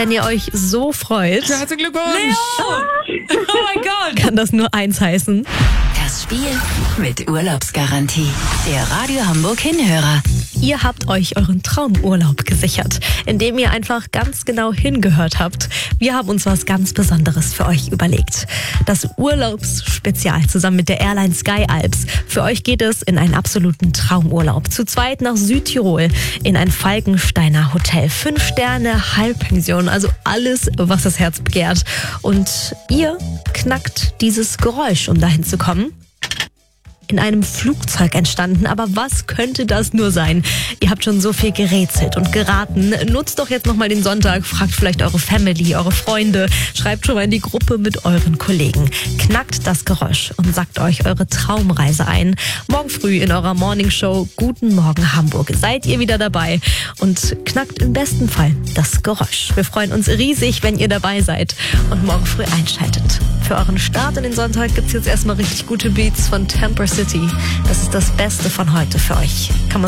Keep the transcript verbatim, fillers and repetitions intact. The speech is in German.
Wenn ihr euch so freut, Herzlichen Glückwunsch! Leo! Oh mein Gott! kann das nur eins heißen. Das Spiel mit Urlaubsgarantie. Der Radio Hamburg Hinhörer. Ihr habt euch euren Traumurlaub gesichert, indem ihr einfach ganz genau hingehört habt. Wir haben uns was ganz Besonderes für euch überlegt. Das Urlaubsspezial zusammen mit der Airline Sky Alps. Für euch geht es in einen absoluten Traumurlaub. Zu zweit nach Südtirol in ein Falkensteiner Hotel. Fünf Sterne, Halbpension, also alles, was das Herz begehrt. Und ihr knackt dieses Geräusch, um dahin zu kommen. In einem Flugzeug entstanden. Aber was könnte das nur sein? Ihr habt schon so viel gerätselt und geraten. Nutzt doch jetzt nochmal den Sonntag. Fragt vielleicht eure Family, eure Freunde. Schreibt schon mal in die Gruppe mit euren Kollegen. Knackt das Geräusch und sagt euch eure Traumreise ein. Morgen früh in eurer Morningshow Guten Morgen Hamburg. Seid ihr wieder dabei und knackt im besten Fall das Geräusch. Wir freuen uns riesig, wenn ihr dabei seid und morgen früh einschaltet. Für euren Start in den Sonntag gibt's jetzt erstmal richtig gute Beats von Temper City. Das ist das Beste von heute für euch. Kann man